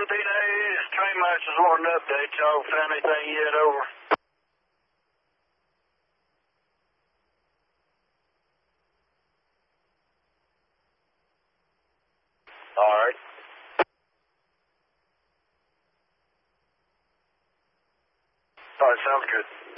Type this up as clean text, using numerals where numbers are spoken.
D-Days, train master's wanting to update y'all. Found anything yet? Over. All right. All right, sounds good.